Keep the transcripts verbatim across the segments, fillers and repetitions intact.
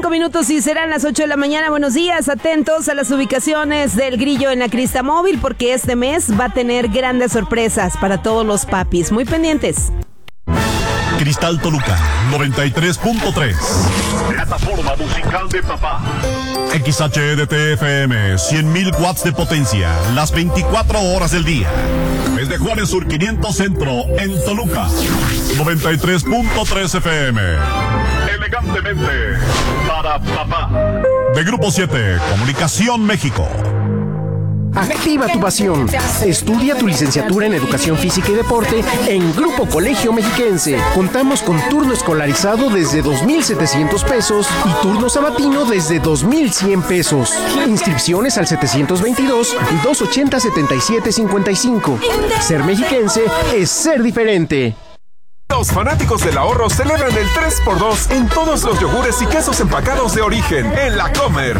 cinco minutos y serán las ocho de la mañana. Buenos días, atentos a las ubicaciones del Grillo en la Crista Móvil, porque este mes va a tener grandes sorpresas para todos los papis. Muy pendientes. Cristal Toluca, noventa y tres punto tres. Plataforma musical de papá. X H E D T F M, cien mil watts de potencia, las veinticuatro horas del día. Desde Juárez Sur quinientos Centro, en Toluca, noventa y tres punto tres F M. Elegantemente para papá. De Grupo siete, Comunicación México. Activa tu pasión. Estudia tu licenciatura en Educación Física y Deporte en Grupo Colegio Mexiquense. Contamos con turno escolarizado desde dos mil setecientos pesos y turno sabatino desde dos mil cien pesos. Inscripciones al setecientos veintidós, doscientos ochenta, setenta y siete cincuenta y cinco. Ser mexiquense es ser diferente. Los fanáticos del ahorro celebran el tres por dos en todos los yogures y quesos empacados de origen en La Comer.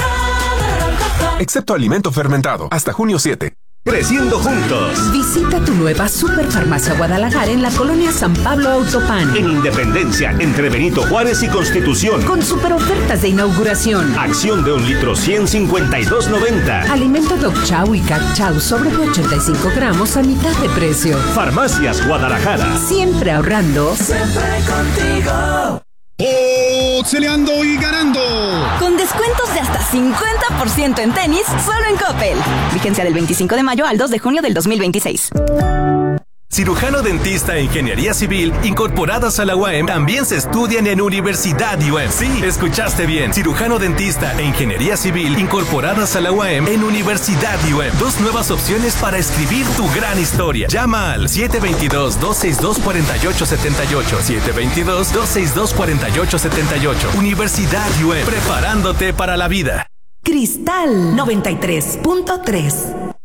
Excepto alimento fermentado, hasta junio siete. Creciendo juntos. Visita tu nueva Superfarmacia Guadalajara en la colonia San Pablo Autopan. En Independencia, entre Benito Juárez y Constitución. Con super ofertas de inauguración. Acción de un litro ciento cincuenta y dos noventa. Alimento Dog Chow y Cat Chow sobre de ochenta y cinco gramos a mitad de precio. Farmacias Guadalajara. Siempre ahorrando. Siempre contigo. Oxeleando y ganando. Con descuentos de hasta cincuenta por ciento en tenis, solo en Coppel. Vigencia del veinticinco de mayo al dos de junio del dos mil veintiséis. Cirujano dentista e ingeniería civil incorporadas a la U A M también se estudian en Universidad U A M. Sí, escuchaste bien. Cirujano dentista e ingeniería civil incorporadas a la U A M en Universidad U A M. Dos nuevas opciones para escribir tu gran historia. Llama al siete veintidós, doscientos sesenta y dos, cuarenta y ocho setenta y ocho. siete veintidós, doscientos sesenta y dos, cuarenta y ocho setenta y ocho. Universidad U A M, preparándote para la vida. Cristal noventa y tres punto tres.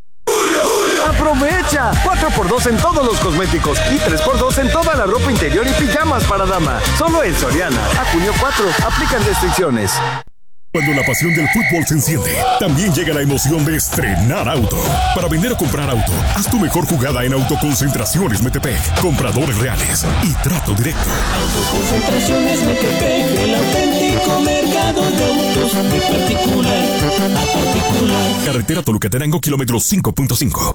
¡Aprovecha! cuatro por dos en todos los cosméticos y tres por dos en toda la ropa interior y pijamas para dama. Solo en Soriana. A junio cuatro. Aplican restricciones. Cuando la pasión del fútbol se enciende, también llega la emoción de estrenar auto. Para vender o comprar auto, haz tu mejor jugada en Autoconcentraciones Metepec. Compradores reales y trato directo. Autoconcentraciones Metepec, el auténtico mercado de autos de particular a particular. Carretera Toluca-Tenango, kilómetro cinco punto cinco.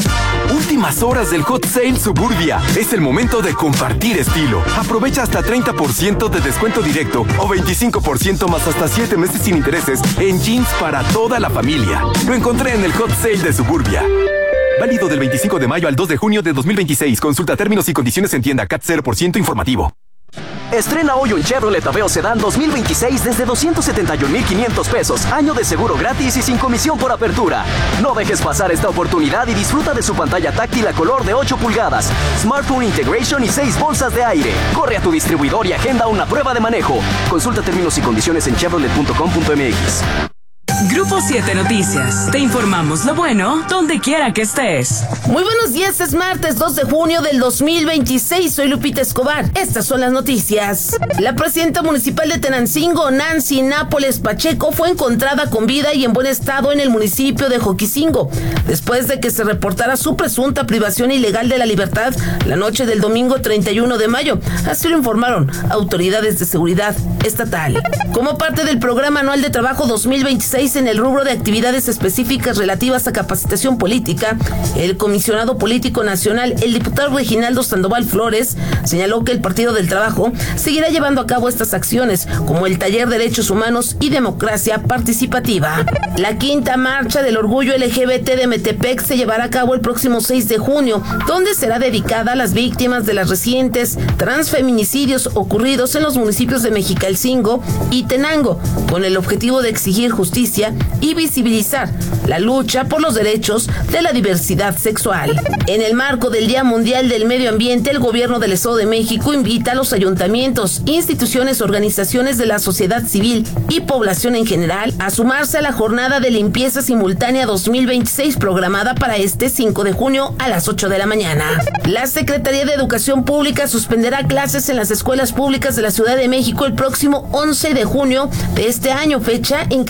Últimas horas del Hot Sale Suburbia. Es el momento de compartir estilo. Aprovecha hasta treinta por ciento de descuento directo o veinticinco por ciento más hasta siete meses sin intereses en jeans para toda la familia. Lo encontré en el Hot Sale de Suburbia. Válido del veinticinco de mayo al dos de junio de dos mil veintiséis. Consulta términos y condiciones en tienda. C A T cero por ciento informativo. Estrena hoy un Chevrolet Aveo Sedán dos mil veintiséis desde doscientos setenta y un mil quinientos pesos. Año de seguro gratis y sin comisión por apertura. No dejes pasar esta oportunidad y disfruta de su pantalla táctil a color de ocho pulgadas, Smartphone Integration y seis bolsas de aire. Corre a tu distribuidor y agenda una prueba de manejo. Consulta términos y condiciones en chevrolet punto com punto m x. Grupo siete Noticias. Te informamos lo bueno donde quiera que estés. Muy buenos días, es martes dos de junio del dos mil veintiséis. Soy Lupita Escobar. Estas son las noticias. La presidenta municipal de Tenancingo, Nancy Nápoles Pacheco, fue encontrada con vida y en buen estado en el municipio de Joquicingo, después de que se reportara su presunta privación ilegal de la libertad la noche del domingo treinta y uno de mayo. Así lo informaron autoridades de seguridad estatal. Como parte del programa anual de trabajo dos mil veintiséis en el rubro de actividades específicas relativas a capacitación política, el comisionado político nacional, el diputado Reginaldo Sandoval Flores, señaló que el Partido del Trabajo seguirá llevando a cabo estas acciones, como el Taller de Derechos Humanos y Democracia Participativa. La quinta marcha del orgullo L G B T de Metepec se llevará a cabo el próximo seis de junio, donde será dedicada a las víctimas de las recientes transfeminicidios ocurridos en los municipios de Mexicalcingo y Tenango, con el objetivo de exigir justicia y visibilizar la lucha por los derechos de la diversidad sexual. En el marco del Día Mundial del Medio Ambiente, el gobierno del Estado de México invita a los ayuntamientos, instituciones, organizaciones de la sociedad civil y población en general a sumarse a la jornada de limpieza simultánea dos mil veintiséis programada para este cinco de junio a las ocho de la mañana. La Secretaría de Educación Pública suspenderá clases en las escuelas públicas de la Ciudad de México el próximo once de junio de este año, fecha en que se llevará a cabo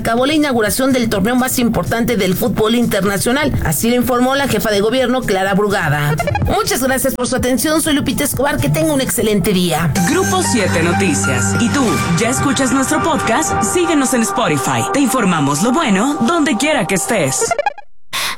cabo la inauguración del torneo más importante del fútbol internacional. Así lo informó la jefa de gobierno, Clara Brugada. Muchas gracias por su atención. Soy Lupita Escobar. Que tenga un excelente día. Grupo siete Noticias. ¿Y tú, ya escuchas nuestro podcast? Síguenos en Spotify. Te informamos lo bueno donde quiera que estés.